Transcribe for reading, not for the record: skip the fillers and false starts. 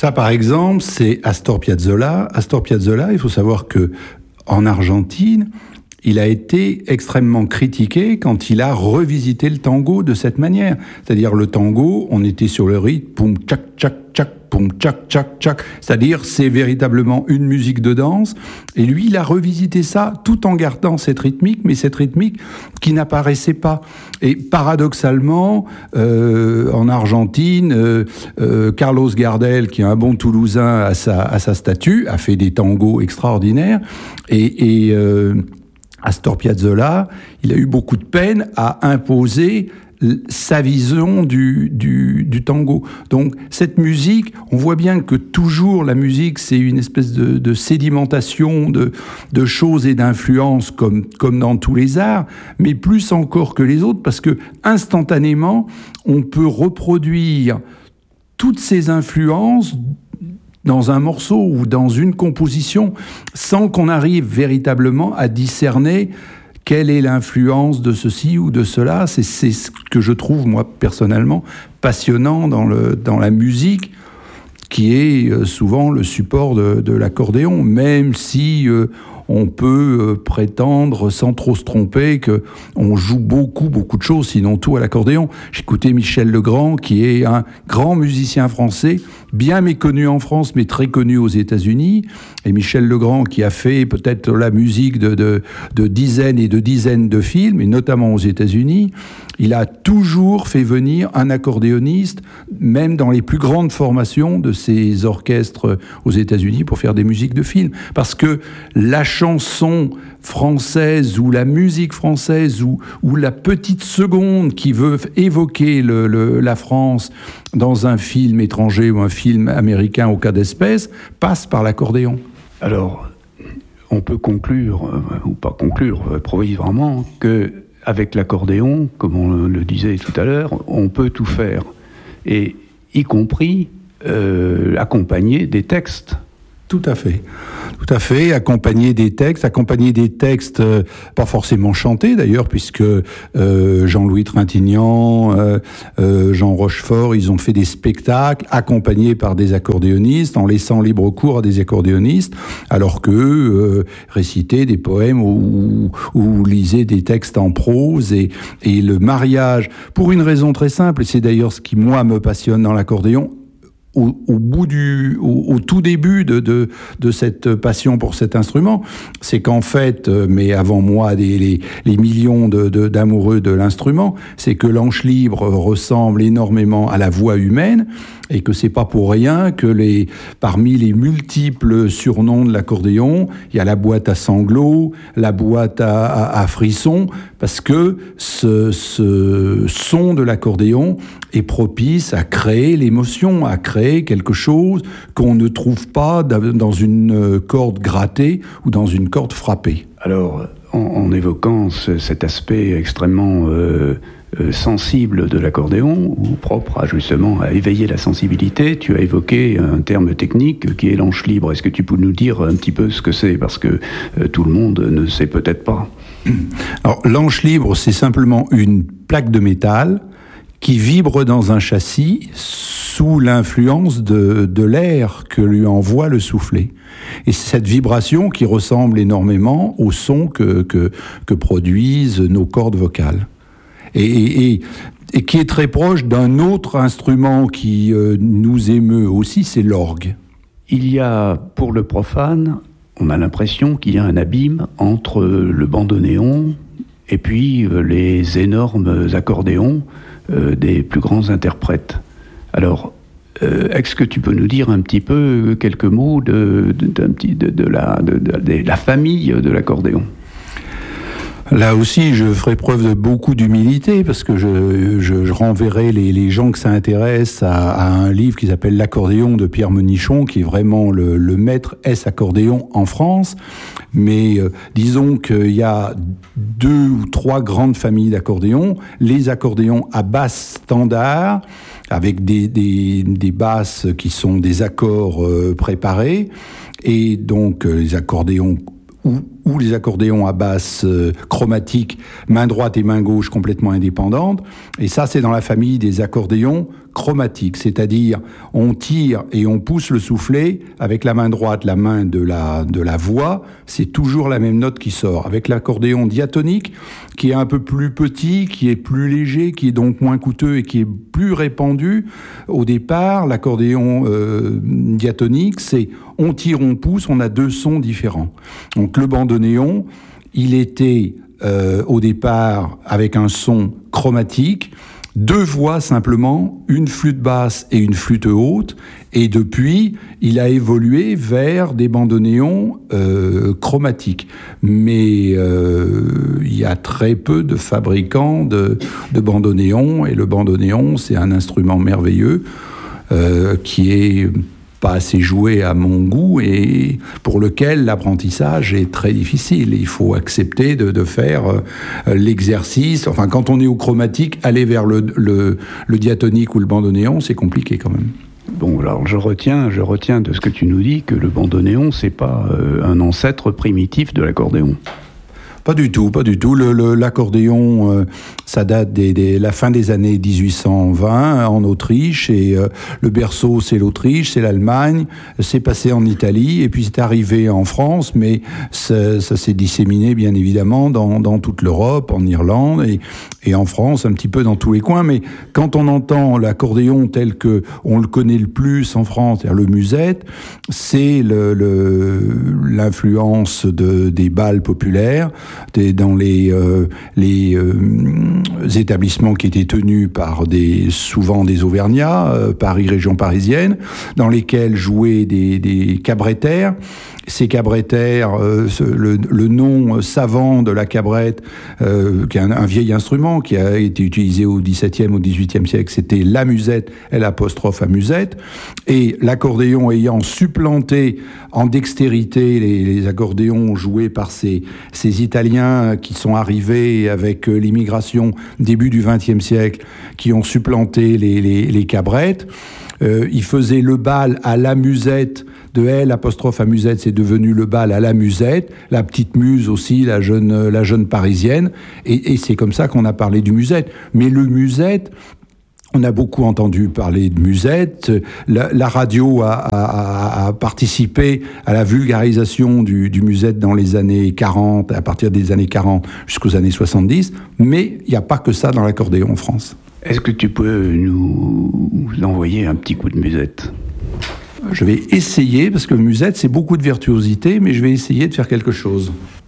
Ça, par exemple, c'est Astor Piazzolla. Astor Piazzolla, il faut savoir que en Argentine, il a été extrêmement critiqué quand il a revisité le tango de cette manière. C'est-à-dire le tango, on était sur le rythme poum tchac tchac tchac poum tchac tchac tchac. C'est-à-dire c'est véritablement une musique de danse. Et lui, il a revisité ça tout en gardant cette rythmique, mais cette rythmique qui n'apparaissait pas. Et paradoxalement, en Argentine, Carlos Gardel, qui est un bon Toulousain à sa statue, a fait des tangos extraordinaires. Et Astor Piazzolla, il a eu beaucoup de peine à imposer sa vision du tango. Donc cette musique, on voit bien que toujours la musique, c'est une espèce de sédimentation de choses et d'influences comme dans tous les arts, mais plus encore que les autres, parce que instantanément, on peut reproduire toutes ces influences dans un morceau ou dans une composition, sans qu'on arrive véritablement à discerner quelle est l'influence de ceci ou de cela. C'est ce que je trouve, moi, personnellement, passionnant dans la musique, qui est souvent le support de l'accordéon, même si on peut prétendre, sans trop se tromper, qu'on joue beaucoup de choses, sinon tout à l'accordéon. J'écoutais Michel Legrand, qui est un grand musicien français, bien méconnu en France, mais très connu aux États-Unis. Et Michel Legrand, qui a fait peut-être la musique de dizaines et de dizaines de films, et notamment aux États-Unis, il a toujours fait venir un accordéoniste, même dans les plus grandes formations de ces orchestres aux États-Unis, pour faire des musiques de films. Parce que la chanson française ou la musique française ou la petite seconde qui veut évoquer la France dans un film étranger ou un film américain au cas d'espèce passe par l'accordéon. Alors, on peut conclure, ou pas conclure, provisoirement, qu'avec l'accordéon, comme on le disait tout à l'heure, on peut tout faire, et y compris accompagner des textes. Tout à fait, accompagner des textes, pas forcément chantés d'ailleurs, puisque Jean-Louis Trintignant, Jean Rochefort, ils ont fait des spectacles accompagnés par des accordéonistes, en laissant libre cours à des accordéonistes, alors que récitaient des poèmes ou lisaient des textes en prose, et le mariage, pour une raison très simple, et c'est d'ailleurs ce qui moi me passionne dans l'accordéon, au tout début de cette passion pour cet instrument, c'est qu'en fait, mais avant moi, les millions d'amoureux de l'instrument, c'est que l'anche libre ressemble énormément à la voix humaine, et que c'est pas pour rien que parmi les multiples surnoms de l'accordéon, il y a la boîte à sanglots, la boîte à frissons, parce que ce son de l'accordéon est propice à créer l'émotion, à créer quelque chose qu'on ne trouve pas dans une corde grattée ou dans une corde frappée. Alors, en évoquant cet aspect extrêmement sensible de l'accordéon, ou propre justement à éveiller la sensibilité, tu as évoqué un terme technique qui est l'anche libre. Est-ce que tu peux nous dire un petit peu ce que c'est ? Parce que tout le monde ne sait peut-être pas. Alors, l'anche libre, c'est simplement une plaque de métal qui vibre dans un châssis sous l'influence de l'air que lui envoie le soufflet. Et c'est cette vibration qui ressemble énormément au son que produisent nos cordes vocales. Et qui est très proche d'un autre instrument qui nous émeut aussi, c'est l'orgue. Il y a, pour le profane, on a l'impression qu'il y a un abîme entre le bandoneon et puis les énormes accordéons des plus grands interprètes. Alors, est-ce que tu peux nous dire un petit peu quelques mots de la famille de l'accordéon ? Là aussi, je ferai preuve de beaucoup d'humilité, parce que je renverrai les gens que ça intéresse à un livre qui s'appelle L'accordéon de Pierre Menichon, qui est vraiment le maître accordéon en France. Mais disons qu'il y a 2 ou 3 grandes familles d'accordéons. Les accordéons à basse standard, avec des basses qui sont des accords préparés, et donc les accordéons où ou les accordéons à basse chromatique, main droite et main gauche complètement indépendantes. Et ça, c'est dans la famille des accordéons chromatiques, c'est-à-dire on tire et on pousse le soufflet avec la main droite, la main de la voix, c'est toujours la même note qui sort. Avec l'accordéon diatonique, qui est un peu plus petit, qui est plus léger, qui est donc moins coûteux et qui est plus répandu, au départ, l'accordéon diatonique, c'est on tire, on pousse, on a deux sons différents. Donc le bandoneon, il était au départ avec un son chromatique, deux voix simplement, une flûte basse et une flûte haute, et depuis, il a évolué vers des bandoneons chromatiques. Mais il y a très peu de fabricants de bandoneons, et le bandoneon, c'est un instrument merveilleux qui est pas assez joué à mon goût et pour lequel l'apprentissage est très difficile. Il faut accepter de faire l'exercice. Enfin, quand on est au chromatique, aller vers le diatonique ou le bandoneon, c'est compliqué quand même. Bon, alors je retiens de ce que tu nous dis que le bandoneon, c'est pas un ancêtre primitif de l'accordéon. Pas du tout. L'accordéon, ça date de la fin des années 1820 en Autriche, et le berceau, c'est l'Autriche, c'est l'Allemagne, c'est passé en Italie, et puis c'est arrivé en France, mais ça s'est disséminé, bien évidemment, dans toute l'Europe, en Irlande, et en France, un petit peu dans tous les coins. Mais quand on entend l'accordéon tel que on le connaît le plus en France, c'est-à-dire le musette, c'est l'influence des bals populaires, dans les établissements qui étaient tenus par souvent des Auvergnats, Paris, région parisienne, dans lesquels jouaient des cabretaires. Ces cabretaires, le nom savant de la cabrette, qui est un vieil instrument qui a été utilisé au XVIIe, au XVIIIe siècle, c'était la musette, L' à musette, et l'accordéon ayant supplanté en dextérité les accordéons joués par ces Italiens qui sont arrivés avec l'immigration début du XXe siècle, qui ont supplanté les cabrettes. Il faisait le bal à la musette, de L' à musette, c'est devenu le bal à la musette, la petite muse aussi, la jeune parisienne, et c'est comme ça qu'on a parlé du musette. Mais le musette, on a beaucoup entendu parler de musette. La radio a participé à la vulgarisation du musette dans les années 40, à partir des années 40 jusqu'aux années 70, mais il n'y a pas que ça dans l'accordéon en France. Est-ce que tu peux nous envoyer un petit coup de musette ? Je vais essayer, parce que le musette, c'est beaucoup de virtuosité, mais je vais essayer de faire quelque chose.